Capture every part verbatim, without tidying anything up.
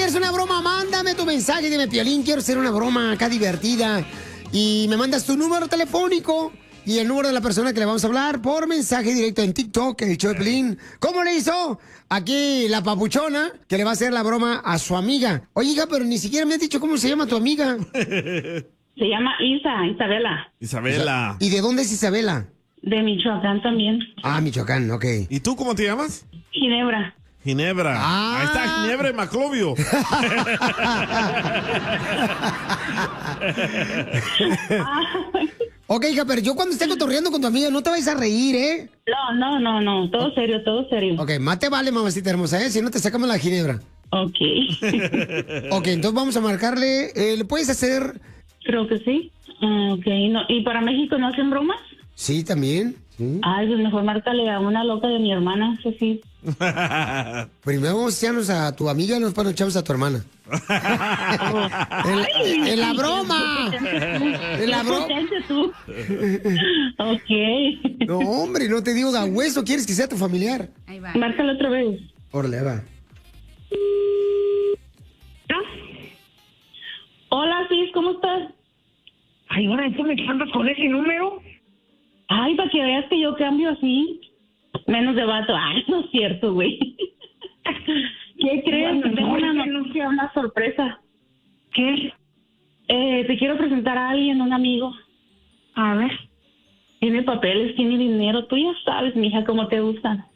quieres una broma, mándame tu mensaje. Dime, Piolín, quiero hacer una broma acá divertida. Y me mandas tu número telefónico y el número de la persona que le vamos a hablar por mensaje directo en TikTok, el show de Piolín. ¿Cómo le hizo aquí la papuchona que le va a hacer la broma a su amiga? Oye, hija, pero ni siquiera me has dicho cómo se llama tu amiga. Se llama Isa, Isabela. Isabela. ¿Y de dónde es Isabela? De Michoacán también. Ah, Michoacán, ok. ¿Y tú cómo te llamas? Ginebra. Ginebra. Ah. Ahí está Ginebra y Maclovio. Ok, hija, pero yo cuando esté cotorreando con tu amiga, no te vayas a reír, ¿eh? No, no, no, no. Todo serio, todo serio. Ok, más te vale, mamacita hermosa, ¿eh? Si no, te sacamos la Ginebra. Ok. Ok, entonces vamos a marcarle. Eh, ¿Le puedes hacer...? Creo que sí. Ah, ok. No, ¿y para México no hacen bromas? Sí, también. Sí. Ay, pues mejor márcale a una loca de mi hermana, eso sí. Primero vamos a echarnos a tu amiga y después nos echamos a tu hermana. en, en la broma. En la broma. tú. Ok. No, hombre, no te digo da hueso. ¿Quieres que sea tu familiar? Ahí va. Márcalo otra vez. Órale, va. Hola, Cis, ¿cómo estás? Ay, ahora tú me andas con ese número. Ay, para que veas que yo cambio así. Menos de vato. Ay, no es cierto, güey. ¿Qué crees? Bueno, Tengo una no, noticia, una sorpresa. ¿Qué? Eh, te quiero presentar a alguien, un amigo. A ver. Tiene papeles, tiene dinero. Tú ya sabes, mija, cómo te gustan.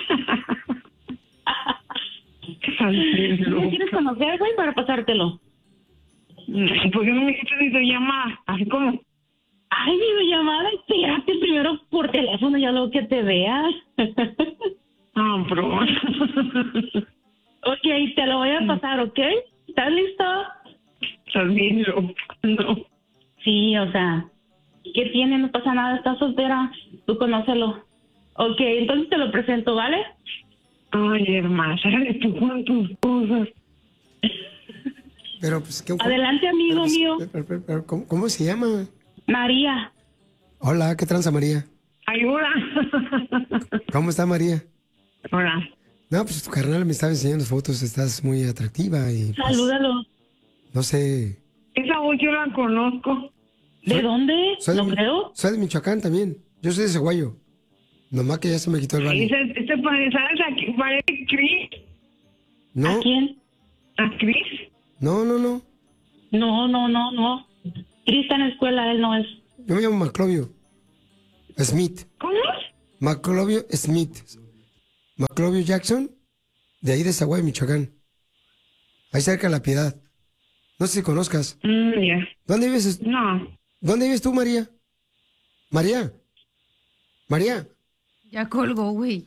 ¿Qué quieres conocer, güey, para pasártelo? ¿Por qué no me dijiste videollamada? Así como... Ay, videollamada, espérate primero por teléfono, ya luego que te veas. Ah, bro. Ok, te lo voy a pasar, ¿ok? ¿Estás listo? Estás bien, loco. No. Sí, o sea, ¿qué tiene? No pasa nada, estás soltera, tú conócelo. Ok, entonces te lo presento, ¿vale? Ay, hermana, sale tú con tus cosas. Pero, pues, ¿qué? Adelante, amigo pero, mío. pero, pero, pero, ¿cómo, ¿Cómo se llama? María. Hola, ¿qué tranza, María? Ayuda. ¿Cómo está, María? Hola. No, pues tu carnal me estaba enseñando fotos, estás muy atractiva y... Pues, salúdalo. No sé... Esa voz yo la conozco. ¿De soy, dónde? Soy ¿No de, creo? Soy de Michoacán también. Yo soy de Ceguayo. Nomás que ya se me quitó el baño. Ese, ese parece, ¿sabes a quién? Parece Chris. ¿No? ¿A quién? ¿A Chris? No, no, no. No, no, no, no. Chris está en la escuela, él no es. Yo me llamo Maclovio Smith. ¿Cómo? Maclovio Smith. Maclovio Jackson, de ahí de Zaguay, Michoacán. Ahí cerca de La Piedad. No sé si conozcas. Mm, ya. Yeah. ¿Dónde vives? No. ¿Dónde vives tú, María? María. María. Ya colgó, güey.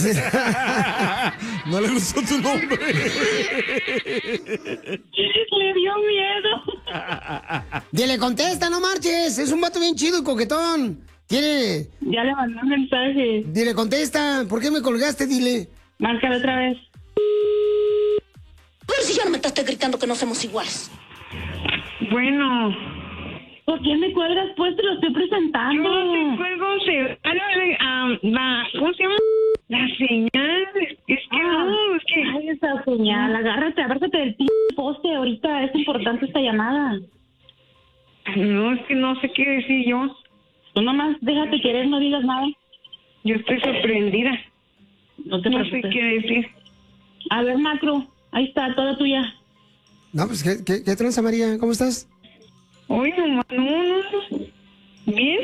No le gustó tu nombre. Le dio miedo. Dile, contesta, no marches. Es un vato bien chido y coquetón. Tiene... Ya le mandé un mensaje. Dile, contesta. ¿Por qué me colgaste? Dile. Márcalo otra vez. Pero si ya no me estás gritando que no somos iguales. Bueno. ¿Por qué me cuelgas? Pues te lo estoy presentando. Yo no te cuelgo, se... Ah, um, la... ¿Cómo se llama? La señal. Es que ah, no, es que... Ay, esa señal. Agárrate, agárrate del p*** poste. Ahorita es importante esta llamada. No, es que no sé qué decir yo. Tú nomás déjate querer, no digas nada. Yo estoy sorprendida. No te No preocupes. sé qué decir. A ver, Macro, ahí está, toda tuya. No, pues, ¿qué, qué, qué tranza, María? ¿Cómo estás? Oye, no, no, no. Bien.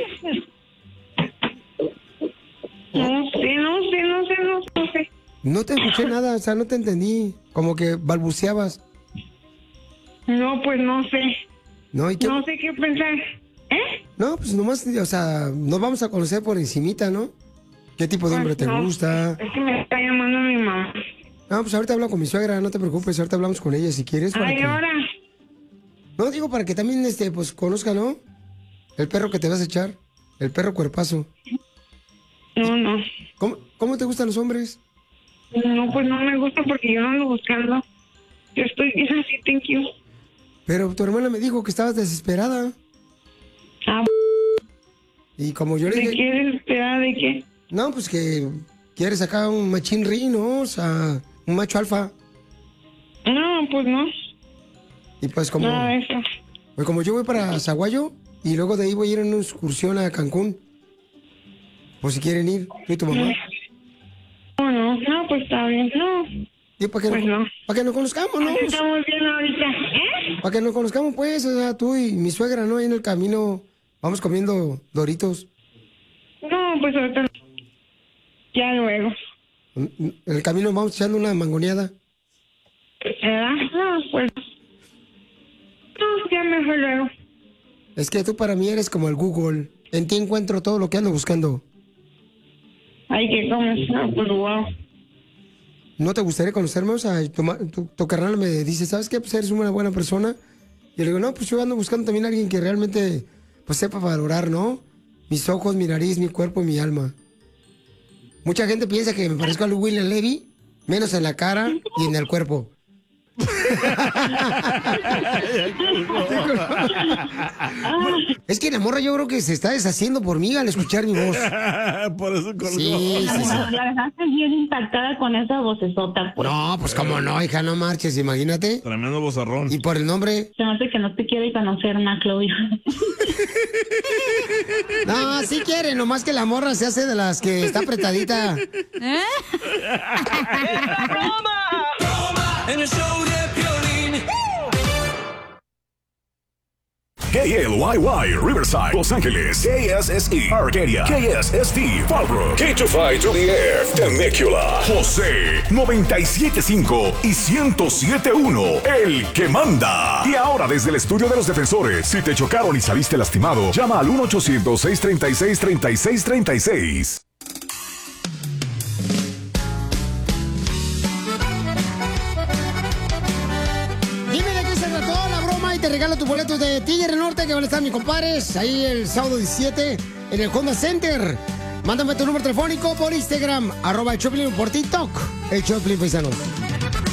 No sé, no sé, no sé, no sé, no sé. No te escuché nada, o sea, no te entendí. Como que balbuceabas. No, pues no sé. No, ¿y qué? No sé qué pensar. ¿Eh? No, pues nomás, o sea, nos vamos a conocer por encimita, ¿no? ¿Qué tipo de hombre te No, gusta? Es que me está llamando mi mamá. No, pues ahorita hablo con mi suegra, no te preocupes, ahorita hablamos con ella si quieres. para Ay, que- ahora. No, digo para que también, este, pues, conozca, ¿no? El perro que te vas a echar, el perro cuerpazo. No, no. ¿Cómo, cómo te gustan los hombres? No, pues no me gusta porque yo no ando buscando. Yo estoy bien así, thank you. Pero tu hermana me dijo que estabas desesperada. Ah, Y como yo le ¿de dije... qué desesperada? ¿De qué? No, pues que quieres acá un machín ri, ¿no? O sea, un macho alfa. No, pues no. Y pues como, Nada de eso. pues como yo voy para Zaguayo y luego de ahí voy a ir en una excursión a Cancún. Por si quieren ir, tú y tu mamá. No, no, no, pues está bien. No, Y para que, Pues no, no. para que nos conozcamos, ¿no? pues estamos bien ahorita. ¿Eh? Para que nos conozcamos, pues, o sea, tú y mi suegra, ¿no? Ahí en el camino vamos comiendo Doritos. No, pues ahorita no. Ya luego. En el camino vamos echando una mangoneada. ¿Verdad? No, pues. No, ya mejor luego. Es que tú para mí eres como el Google. En ti encuentro todo lo que ando buscando. Ay, que comes. No, pues wow. ¿No te gustaría conocerme? O sea, tu, ma- tu, tu carnal me dice, ¿sabes qué? Pues eres una buena persona. Y yo le digo, no, pues yo ando buscando también a alguien que realmente, pues sepa valorar, ¿no? Mis ojos, mi nariz, mi cuerpo y mi alma. Mucha gente piensa que me parezco a William Levy, menos en la cara y en el cuerpo. Es que la morra yo creo que se está deshaciendo por mí al escuchar mi voz. Por eso colgó. Sí, sí, sí. La dejaste bien impactada con esa vocesota, pues. No, pues cómo no, hija, no marches, imagínate. Tremendo bozarrón. Y por el nombre. Se me hace que no te quiere conocer, Maclovio. No, sí quiere, nomás que la morra se hace de las que está apretadita. En el show de Piolín. K L Y Y, Riverside, Los Ángeles, K S S E, Arcadia, K S S T, Fallbrook, K two five to the F, Temecula, José, noventa y siete punto cinco y ciento siete punto uno, el que manda. Y ahora desde el estudio de los defensores, si te chocaron y saliste lastimado, llama al uno ochocientos, seis treinta y seis, treinta y seis treinta y seis. Dime de qué se trató la broma y te regalo tus boletos de Tigre Norte que van a estar mis compadres ahí el sábado diecisiete en el Honda Center. Mándame tu número telefónico por Instagram, arroba el Choplin, por TikTok, el Choplin Paisano.